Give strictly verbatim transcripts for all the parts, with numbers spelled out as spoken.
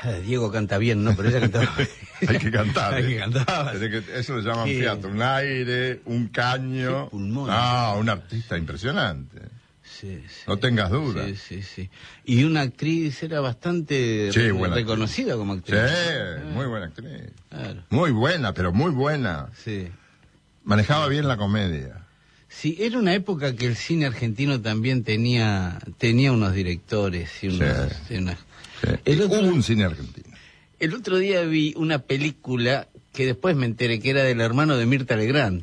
Diego canta bien, ¿no? Pero ella cantaba. Hay que cantar. Hay que cantar. Eso lo llaman Sí. fiato. Un aire, un caño. Sí, pulmón. Ah, un artista impresionante. Sí, sí. No tengas duda. Sí, sí, sí. Y una actriz era bastante Sí, re- buena reconocida como Sí, actriz. muy buena actriz. Claro. Muy buena, pero muy buena. Sí. Manejaba bien la comedia. Sí, era una época que el cine argentino también tenía tenía unos directores y unos... Sí. y unas- Sí. El otro- Hubo un cine argentino. El otro día vi una película que después me enteré que era del hermano de Mirta Legrand,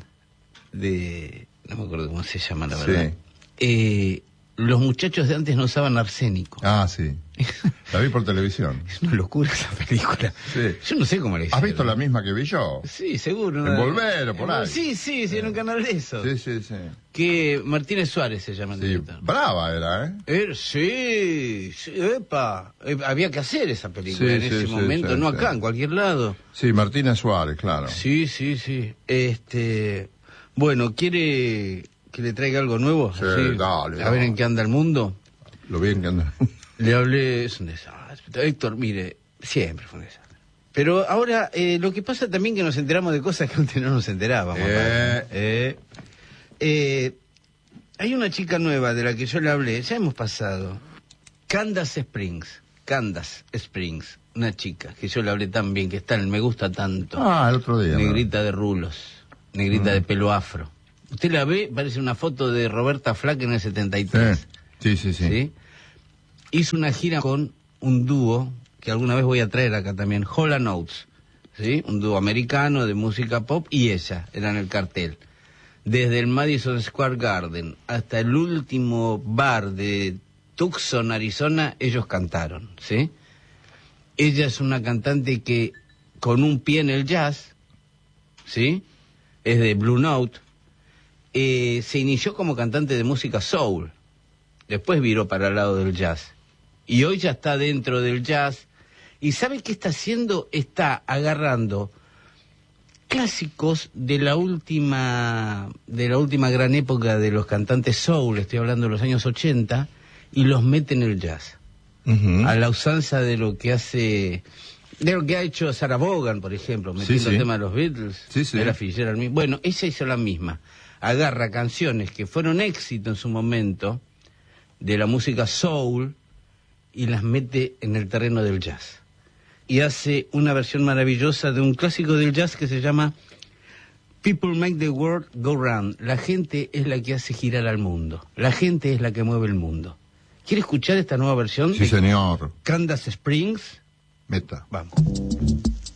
de... no me acuerdo cómo se llama, la Sí. verdad. Eh, los muchachos de antes no usaban arsénico. Ah, sí. La vi por televisión. Es una locura esa película. Sí. Yo no sé cómo le ¿Has visto la misma que vi yo? Sí, seguro. En Volver o por ahí. Sí, sí, sí, en un canal de eso. Sí, sí, sí. Que Martínez Suárez se llama el Sí, director. brava era, ¿eh? Er, sí, sí, epa. Eh, había que hacer esa película Sí, en sí, ese sí, momento, sí, no sí. acá, en cualquier lado. Sí, Martínez Suárez, claro. Sí, sí, sí. Este, bueno, ¿quiere que le traiga algo nuevo? Sí, Así, dale, a ver dale. en qué anda el mundo. Lo bien que anda. Le hablé, es un desastre. Héctor, mire, siempre fue un desastre. Pero ahora, eh, lo que pasa también que nos enteramos de cosas que antes no nos enterábamos. Eh. Eh, eh, hay una chica nueva de la que yo le hablé, ya hemos pasado. Candace Springs. Candace Springs. Una chica que yo le hablé tan bien, que está en el Me Gusta Tanto. Ah, el otro día. ¿no? Negrita de rulos. Negrita Mm. de pelo afro. Usted la ve, parece una foto de Roberta Flack en el setenta y tres. Sí, sí, sí. ¿Sí? Hizo una gira con un dúo que alguna vez voy a traer acá también, Hall and Oates, ¿sí? Un dúo americano de música pop y ella era en el cartel. Desde el Madison Square Garden hasta el último bar de Tucson, Arizona, ellos cantaron, ¿sí? Ella es una cantante que con un pie en el jazz, ¿sí? Es de Blue Note. Eh, se inició como cantante de música soul. Después viró para el lado del jazz. Y hoy ya está dentro del jazz. ¿Y sabe qué está haciendo? Está agarrando clásicos de la última de la última gran época de los cantantes soul, estoy hablando de los años ochenta, y los mete en el jazz. Ujú. A la usanza de lo que hace... de lo que ha hecho Sarah Vaughan, por ejemplo, metiendo Sí, sí. el tema de los Beatles. Sí, sí. Ella Fitzgerald mismo. Bueno, ella hizo la misma. Agarra canciones que fueron éxito en su momento de la música soul y las mete en el terreno del jazz. Y hace una versión maravillosa de un clásico del jazz que se llama People Make the World Go Round. La gente es la que hace girar al mundo. La gente es la que mueve el mundo. ¿Quiere escuchar esta nueva versión? Sí, señor. Candace Springs. Meta. Vamos.